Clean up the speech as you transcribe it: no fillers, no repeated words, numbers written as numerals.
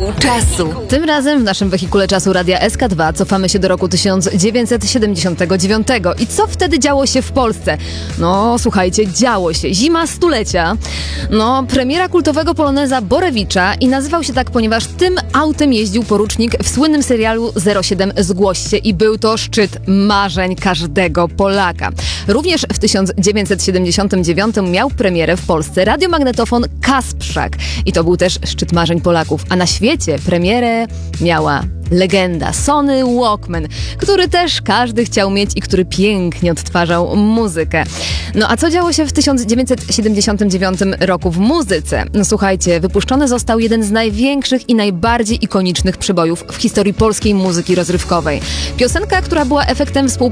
czasu. Tym razem w naszym wehikule czasu Radia SK2 cofamy się do roku 1979. I co wtedy działo się w Polsce? No, słuchajcie, działo się. Zima stulecia. No, premiera kultowego poloneza Borewicza i nazywał się tak, ponieważ tym autem jeździł porucznik w słynnym serialu 07 Zgłoś się i był to szczyt marzeń każdego Polaka. Również w 1979 miał premierę w Polsce radiomagnetofon Kasprzak i to był też szczyt marzeń Polaków, a na świecie premierę miała legenda Sony Walkman, który też każdy chciał mieć i który pięknie odtwarzał muzykę. No a co działo się w 1979 roku w muzyce? No słuchajcie, wypuszczony został jeden z największych i najbardziej ikonicznych przybojów w historii polskiej muzyki rozrywkowej. Piosenka, która była efektem